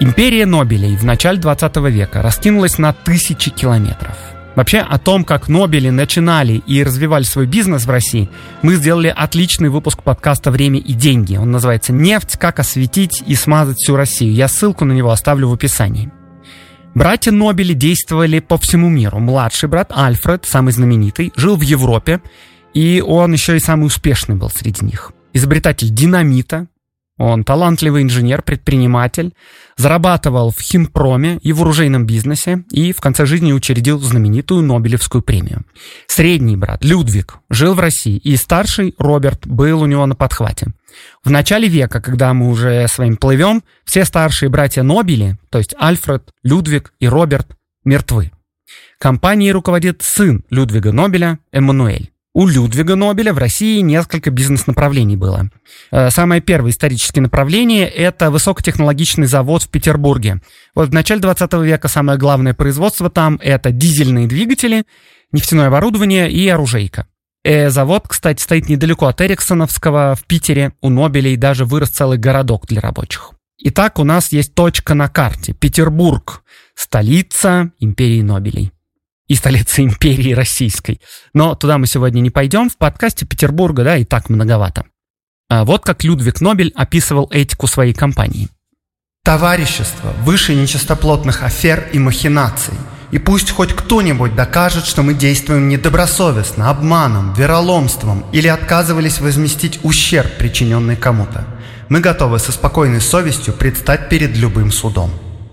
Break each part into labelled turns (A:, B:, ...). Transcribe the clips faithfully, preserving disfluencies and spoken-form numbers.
A: Империя Нобелей в начале двадцатого века раскинулась на тысячи километров. Вообще, о том, как Нобели начинали и развивали свой бизнес в России, мы сделали отличный выпуск подкаста «Время и деньги». Он называется «Нефть. Как осветить и смазать всю Россию». Я ссылку на него оставлю в описании. Братья Нобели действовали по всему миру. Младший брат Альфред, самый знаменитый, жил в Европе, и он еще и самый успешный был среди них. Изобретатель динамита. Он талантливый инженер, предприниматель, зарабатывал в химпроме и в оружейном бизнесе и в конце жизни учредил знаменитую Нобелевскую премию. Средний брат Людвиг жил в России, и старший Роберт был у него на подхвате. В начале века, когда мы уже с вами плывем, все старшие братья Нобели, то есть Альфред, Людвиг и Роберт, мертвы. Компанией руководит сын Людвига Нобеля, Эммануэль. У Людвига Нобеля в России несколько бизнес-направлений было. Самое первое историческое направление – это высокотехнологичный завод в Петербурге. Вот в начале двадцатого века самое главное производство там – это дизельные двигатели, нефтяное оборудование и оружейка. Э, завод, кстати, стоит недалеко от Эриксоновского в Питере. У Нобелей даже вырос целый городок для рабочих. Итак, у нас есть точка на карте – Петербург, столица империи Нобелей. И столица империи российской. Но туда мы сегодня не пойдем. В подкасте Петербурга, да, и так многовато. А вот как Людвиг Нобель описывал этику своей компании.
B: «Товарищество выше нечистоплотных афер и махинаций. И пусть хоть кто-нибудь докажет, что мы действуем недобросовестно, обманом, вероломством или отказывались возместить ущерб, причиненный кому-то. Мы готовы со спокойной совестью предстать перед любым судом».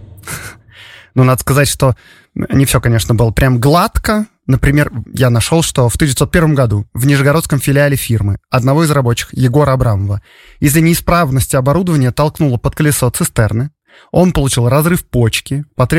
A: Ну, надо сказать, что не все, конечно, было прям гладко. Например, я нашел, что в тысяча девятьсот первом году в нижегородском филиале фирмы одного из рабочих, Егора Абрамова, из-за неисправности оборудования толкнуло под колесо цистерны. Он получил разрыв почки, потребовал